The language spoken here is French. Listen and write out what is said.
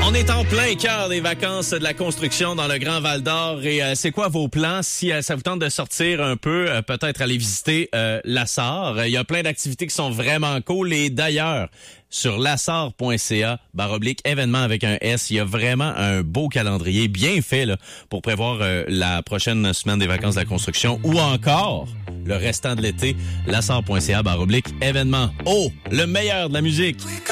On est en plein cœur des vacances de la construction dans le Grand Val-d'Or et c'est quoi vos plans? Si ça vous tente de sortir un peu, peut-être aller visiter la Sarre. Il y a plein d'activités qui sont vraiment cool et d'ailleurs, sur lassarre.ca/événement avec un S, il y a vraiment un beau calendrier bien fait là, pour prévoir la prochaine semaine des vacances de la construction ou encore le restant de l'été. lassarre.ca/événement. Oh, le meilleur de la musique!